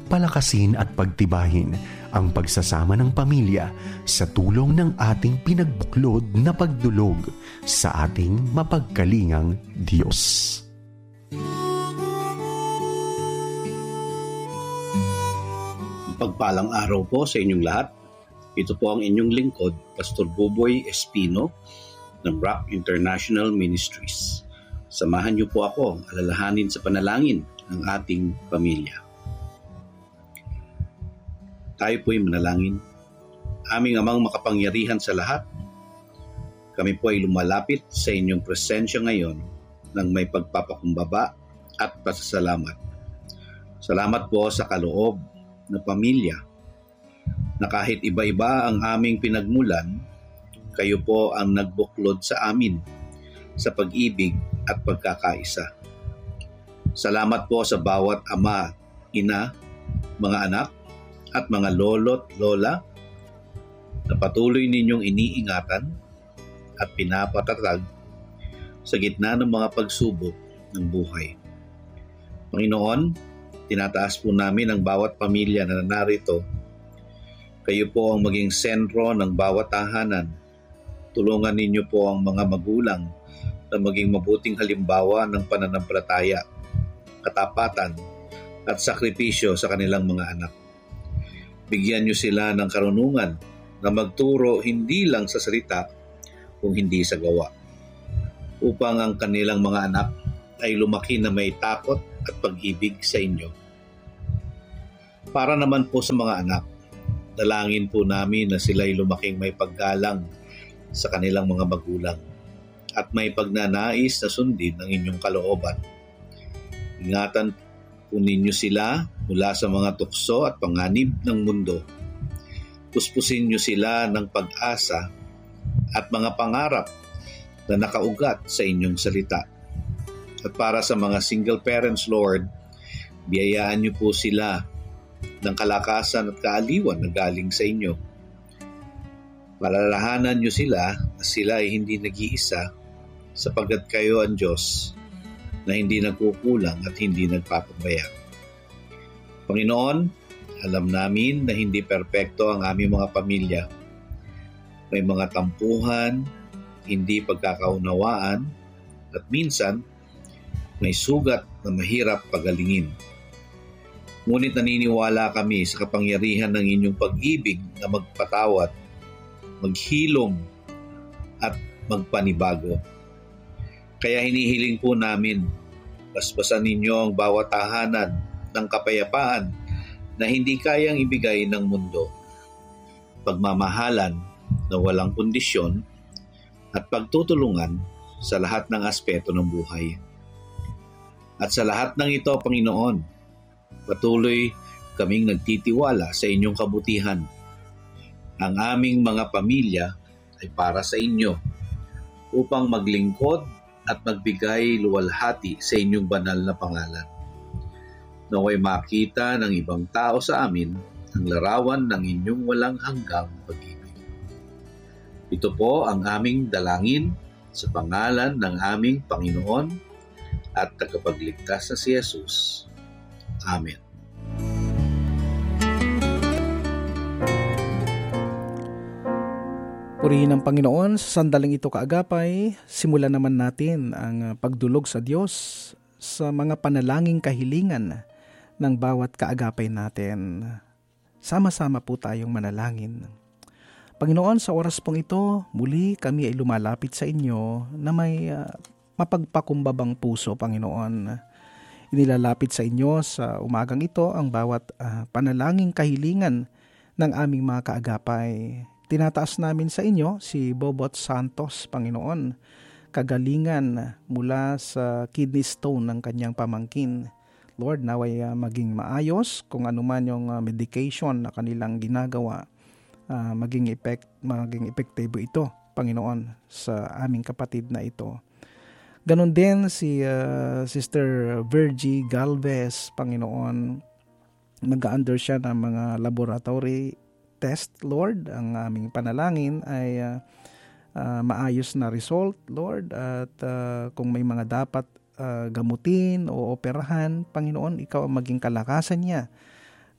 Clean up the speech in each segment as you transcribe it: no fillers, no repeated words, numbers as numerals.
palakasin at pagtibahin ang pagsasama ng pamilya sa tulong ng ating pinagbuklod na pagdulog sa ating mapagkalingang Diyos. Pagpalang araw po sa inyong lahat. Ito po ang inyong lingkod, Pastor Buboy Espino ng Rock International Ministries. Samahan niyo po ako alalahanin sa panalangin ng ating pamilya. Tayo po'y manalangin. Aming Amang makapangyarihan sa lahat, kami po ay lumalapit sa inyong presensya ngayon ng may pagpapakumbaba at pasasalamat. Salamat po sa kaloob na pamilya na kahit iba-iba ang aming pinagmulan, kayo po ang nagbuklod sa amin sa pag-ibig at pagkakaisa. Salamat po sa bawat ama, ina, mga anak at mga lolo't lola na patuloy ninyong iniingatan at pinapatatag sa gitna ng mga pagsubok ng buhay. Panginoon, tinataas po namin ang bawat pamilya na narito. Kayo po ang maging sentro ng bawat tahanan. Tulungan ninyo po ang mga magulang na maging mabuting halimbawa ng pananampalataya, katapatan at sakripisyo sa kanilang mga anak. Bigyan niyo sila ng karunungan na magturo hindi lang sa salita kung hindi sa gawa, upang ang kanilang mga anak ay lumaki na may takot at pag-ibig sa inyo. Para naman po sa mga anak, dalangin po namin na sila'y lumaking may paggalang sa kanilang mga magulang at may pagnanais na sundin ang inyong kalooban. Ingatan po ninyo sila mula sa mga tukso at panganib ng mundo. Puspusin niyo sila ng pag-asa at mga pangarap na nakaugat sa inyong salita. At para sa mga single parents, Lord, biyayaan niyo po sila ng kalakasan at kaaliwan na galing sa inyo. Palalahanan niyo sila na sila ay hindi nag-iisa sapagkat kayo ang Diyos na hindi nagkukulang at hindi nagpapabaya. Panginoon, alam namin na hindi perpekto ang aming mga pamilya. May mga tampuhan, hindi pagkakaunawaan, at minsan may sugat na mahirap pagalingin. Ngunit naniniwala kami sa kapangyarihan ng inyong pag-ibig na magpatawad, maghilom, at magpanibago. Kaya hinihiling po namin, basbasan ninyo ang bawat tahanan ng kapayapaan na hindi kayang ibigay ng mundo. Pagmamahalan na walang kondisyon at pagtutulungan sa lahat ng aspeto ng buhay. At sa lahat ng ito, Panginoon, patuloy kaming nagtitiwala sa inyong kabutihan. Ang aming mga pamilya ay para sa inyo upang maglingkod at magbigay luwalhati sa inyong banal na pangalan. Naway makita ng ibang tao sa amin ang larawan ng inyong walang hanggang pag-ibig. Ito po ang aming dalangin sa pangalan ng aming Panginoon at tagapagligtas na si Jesus. Amen. Purihin ang Panginoon. Sa sandaling ito kaagapay, simulan naman natin ang pagdulog sa Diyos sa mga panalangin kahilingan ng bawat kaagapay natin. Sama-sama po tayong manalangin. Panginoon, sa oras pong ito, muli kami ay lumalapit sa inyo na may mapagpakumbabang puso, Panginoon. Inilalapit sa inyo sa umagang ito ang bawat panalangin kahilingan ng aming mga kaagapay. Tinataas namin sa inyo si Bobot Santos, Panginoon, kagalingan mula sa kidney stone ng kanyang pamangkin. Lord, naway maging maayos kung anuman yung medication na kanilang ginagawa, maging epektibo ito, Panginoon, sa aming kapatid na ito. Ganon din si Sister Virgie Galvez, Panginoon, nag-under siya ng mga laboratory test, Lord. Ang aming panalangin ay maayos na result, Lord. At kung may mga dapat gamutin o operahan, Panginoon, ikaw ang maging kalakasan niya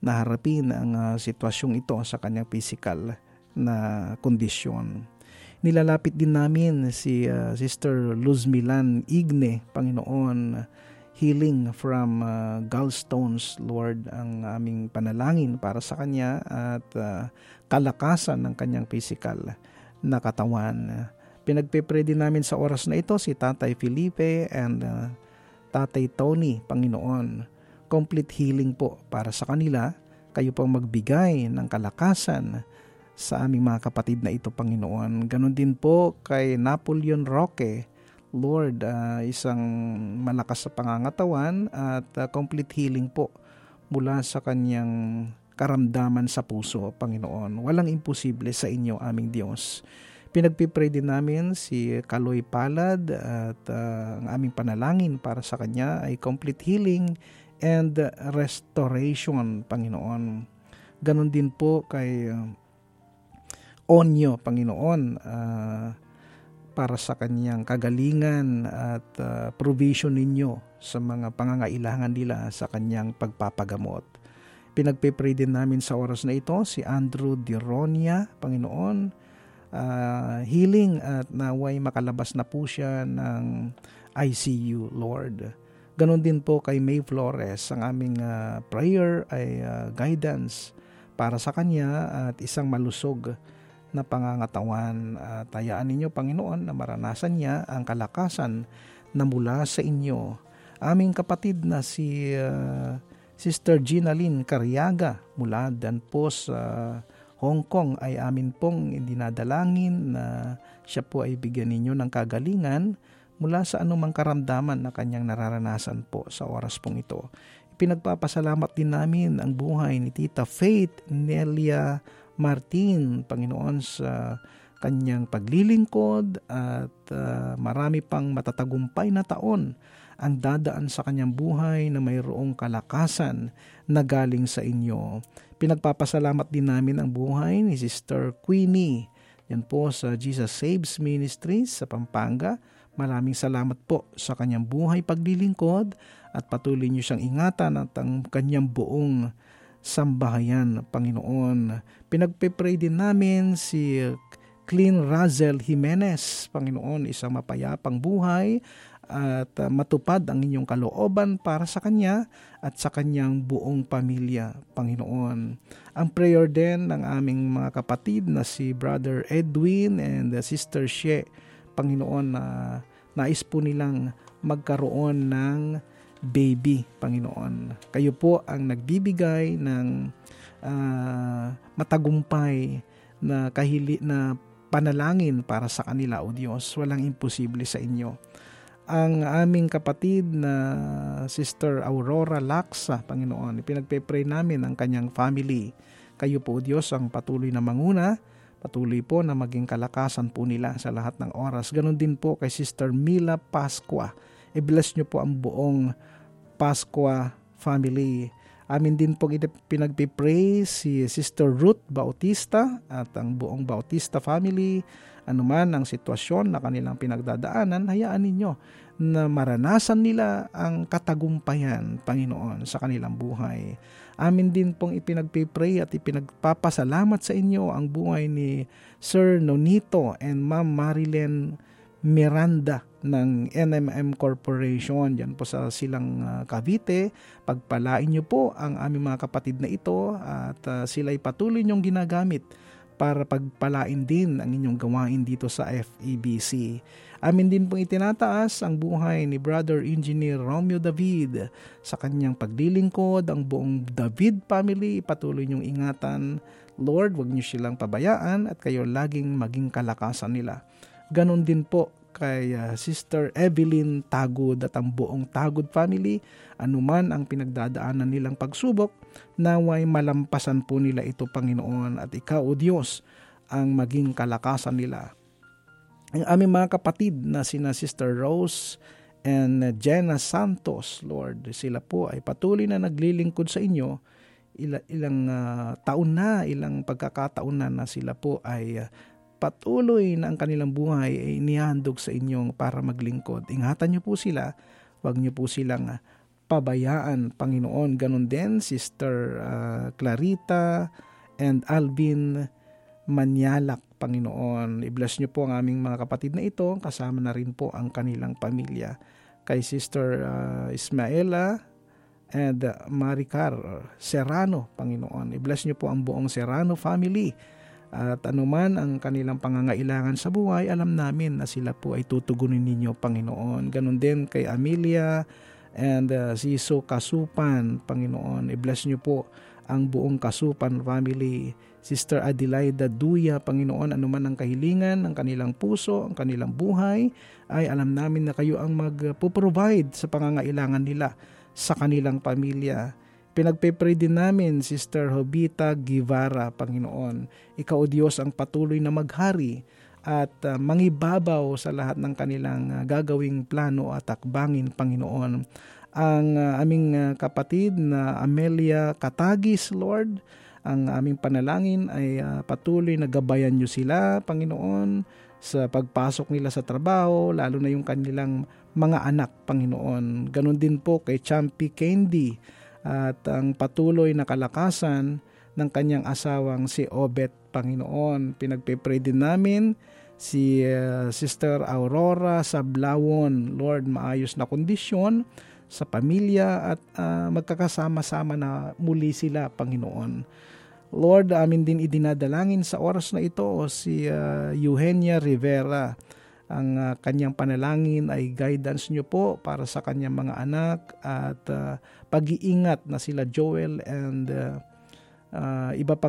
na harapin ang sitwasyong ito sa kanyang physical na kondisyon. Nilalapit din namin si Sister Luzmilan Igne, Panginoon, healing from gallstones, Lord, ang aming panalangin para sa kanya at kalakasan ng kanyang physical na katawan. Pinagpe-pray din namin sa oras na ito si Tatay Felipe and Tatay Tony, Panginoon. Complete healing po para sa kanila. Kayo pong magbigay ng kalakasan sa aming mga kapatid na ito, Panginoon. Ganon din po kay Napoleon Roque, Lord, isang malakas sa pangangatawan at complete healing po mula sa kanyang karamdaman sa puso, Panginoon. Walang imposible sa inyo, aming Diyos. Pinagpipray din namin si Kaloy Palad at ang aming panalangin para sa kanya ay complete healing and restoration, Panginoon. Ganon din po kay Onyo, Panginoon, para sa kanyang kagalingan at provision ninyo sa mga pangangailangan nila sa kanyang pagpapagamot. Pinagpipray din namin sa oras na ito si Andrew Dironia, Panginoon, healing at naway makalabas na po siya ng ICU, Lord. Ganon din po kay May Flores, ang aming prayer ay guidance para sa kanya at isang malusog na pangangatawan. Tayaan ninyo, Panginoon, na maranasan niya ang kalakasan na mula sa inyo. Aming kapatid na si Sister Ginaline Cariaga mula dan po sa Hong Kong ay amin pong dinadalangin na siya po ay bigyan ninyo ng kagalingan mula sa anumang karamdaman na kanyang nararanasan po sa oras pong ito. Pinagpapasalamat din namin ang buhay ni Tita Faith Nelia Martin, Panginoon, sa kanyang paglilingkod at marami pang matatagumpay na taon ang dadaan sa kanyang buhay na mayroong kalakasan na galing sa inyo. Pinagpapasalamat din namin ang buhay ni Sister Queenie, yan po sa Jesus Saves Ministries sa Pampanga. Maraming salamat po sa kanyang buhay paglilingkod at patuloy niyo siyang ingatan at ang kanyang buong sambahayan, Panginoon. Pinagpe-pray din namin si Clean Razel Jimenez, Panginoon, isang mapayapang buhay at matupad ang inyong kalooban para sa kanya at sa kanyang buong pamilya, Panginoon. Ang prayer din ng aming mga kapatid na si Brother Edwin and Sister She, Panginoon, na nais po nilang magkaroon ng baby, Panginoon. Kayo po ang nagbibigay ng matagumpay na na panalangin para sa kanila, O Diyos. Walang imposible sa inyo. Ang aming kapatid na Sister Aurora Laksa, Panginoon, pinagpe-pray namin ang kanyang family. Kayo po, O Diyos, ang patuloy na manguna, patuloy po na maging kalakasan po nila sa lahat ng oras. Ganon din po kay Sister Mila Pascua. I-bless nyo po ang buong Pascua family. Amin din po pinagpipray si Sister Ruth Bautista at ang buong Bautista family. Anuman ang sitwasyon na kanilang pinagdadaanan, hayaan ninyo na maranasan nila ang katagumpayan, Panginoon, sa kanilang buhay. Amin din pong ipinagpipray at ipinagpapasalamat sa inyo ang buhay ni Sir Nonito and Ma'am Marilyn Miranda ng NMM Corporation, yan po sa Silang Cavite. Pagpalain nyo po ang aming mga kapatid na ito at sila'y patuloy nyong ginagamit para pagpalain din ang inyong gawain dito sa FEBC. Amin din pong itinataas ang buhay ni Brother Engineer Romeo David sa kanyang paglilingkod, ang buong David family. Patuloy nyong ingatan, Lord, wag nyo silang pabayaan at kayo laging maging kalakasan nila. Ganon din po kay Sister Evelyn Tagod at ang buong Tagod family. Anuman ang pinagdadaanan nilang pagsubok, naway malampasan po nila ito, Panginoon, at ikaw, O Diyos, ang maging kalakasan nila. Ang aming mga kapatid na sina Sister Rose and Jenna Santos, Lord, sila po ay patuloy na naglilingkod sa inyo. Ilang taon na, ilang pagkakataon na sila po ay patuloy na ang kanilang buhay ay inihandog sa inyong para maglingkod. Ingatan niyo po sila, huwag niyo po silang pabayaan, Panginoon. Ganon din, Sister Clarita and Alvin Manyalak, Panginoon. I-bless niyo po ang aming mga kapatid na ito, kasama na rin po ang kanilang pamilya. Kay Sister Ismaela and Maricar Serrano, Panginoon. I-bless niyo po ang buong Serrano family. At anuman ang kanilang pangangailangan sa buhay, alam namin na sila po ay tutugunin ninyo, Panginoon. Ganon din kay Amelia and Siso Kasupan, Panginoon. I-bless niyo po ang buong Kasupan family. Sister Adelaida Duya, Panginoon, anuman ang kahilingan ng kanilang puso, ang kanilang buhay, ay alam namin na kayo ang magpo-provide sa pangangailangan nila sa kanilang pamilya. Pinagpe-pray din namin, Sister Hobita Guevara, Panginoon. Ikaw, O Diyos, ang patuloy na maghari at mangibabaw sa lahat ng kanilang gagawing plano at akbangin, Panginoon. Ang aming kapatid na Amelia Katagis, Lord, ang aming panalangin ay patuloy na gabayan niyo sila, Panginoon, sa pagpasok nila sa trabaho, lalo na yung kanilang mga anak, Panginoon. Ganon din po kay Champi Candy, at ang patuloy na kalakasan ng kanyang asawang si Obet, Panginoon. Pinagpe-pray din namin si Sister Aurora Sablawon, Lord, maayos na kondisyon sa pamilya at magkakasama-sama na muli sila, Panginoon. Lord, amin din idinadalangin sa oras na ito si Eugenia Rivera. Ang kanyang panalangin ay guidance niyo po para sa kanyang mga anak at pag-iingat na sila Joel and iba pang